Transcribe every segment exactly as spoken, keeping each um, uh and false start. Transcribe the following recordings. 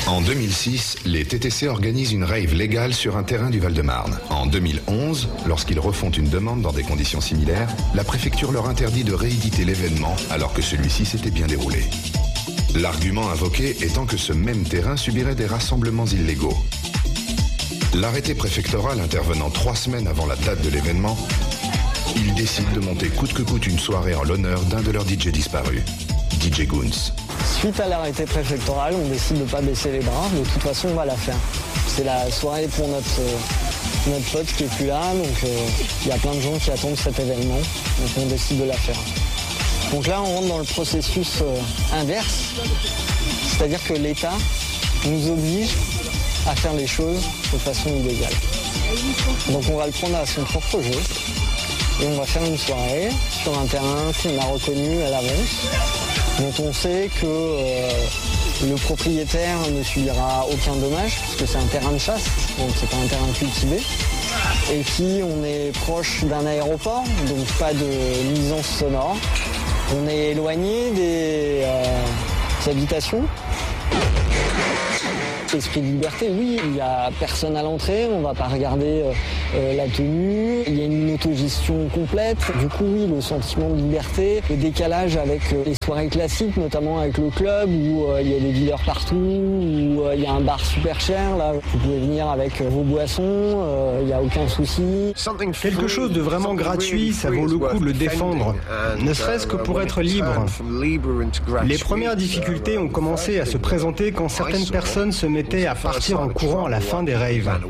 En deux mille six, les T T C organisent une rave légale sur un terrain du Val-de-Marne. En deux mille onze, lorsqu'ils refont une demande dans des conditions similaires, la préfecture leur interdit de rééditer l'événement alors que celui-ci s'était bien déroulé. L'argument invoqué étant que ce même terrain subirait des rassemblements illégaux. L'arrêté préfectoral intervenant trois semaines avant la date de l'événement, ils décident de monter coûte que coûte une soirée en l'honneur d'un de leurs D J disparus, D J Goons. Suite à l'arrêté préfectoral, on décide de ne pas baisser les bras. De toute façon, on va la faire. C'est la soirée pour notre, euh, notre pote qui est plus là. Donc, il euh, y a plein de gens qui attendent cet événement. Donc, on décide de la faire. Donc là, on rentre dans le processus euh, inverse. C'est-à-dire que l'État nous oblige à faire les choses de façon illégale. Donc, on va le prendre à son propre jeu. Et on va faire une soirée sur un terrain qu'on a reconnu à l'avance, dont on sait que euh, le propriétaire ne subira aucun dommage, parce que c'est un terrain de chasse, donc c'est pas un terrain cultivé. Et puis on est proche d'un aéroport, donc pas de nuisance sonore. On est éloigné des, euh, des habitations. Esprit de liberté, oui, il n'y a personne à l'entrée, on ne va pas regarder euh, la tenue, il y a une autogestion complète. Du coup, oui, le sentiment de liberté, le décalage avec euh, les soirées classiques, notamment avec le club où euh, il y a des dealers partout, où euh, il y a un bar super cher, là, vous pouvez venir avec euh, vos boissons, euh, il n'y a aucun souci. Quelque chose de vraiment gratuit, ça vaut le coup de le défendre, ne serait-ce que pour être libre. Les premières difficultés ont commencé à se présenter quand certaines personnes se mettaient à partir en courant à la fin des raves.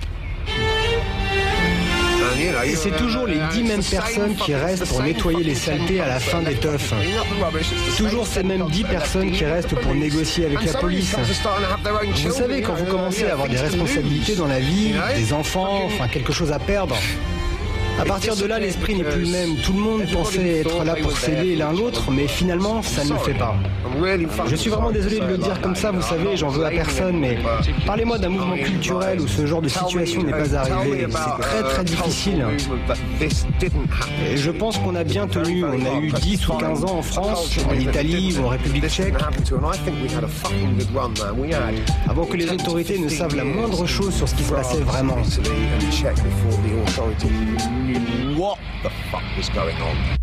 Et c'est toujours les dix mêmes personnes qui restent pour nettoyer les saletés à la fin des teufs. Toujours ces mêmes dix personnes qui restent pour négocier avec la police. Vous savez, quand vous commencez à avoir des responsabilités dans la vie, des enfants, enfin quelque chose à perdre, à partir de là, l'esprit n'est plus le même. Tout le monde pensait être là pour s'aider l'un l'autre, mais finalement, ça ne le fait pas. Je suis vraiment désolé de le dire comme ça, vous savez, j'en veux à personne, mais parlez-moi d'un mouvement culturel où ce genre de situation n'est pas arrivé. C'est très très difficile. Et je pense qu'on a bien tenu. On a eu dix ou quinze ans en France, en Italie ou en République tchèque, avant que les autorités ne savent la moindre chose sur ce qui se passait vraiment. What the fuck was going on?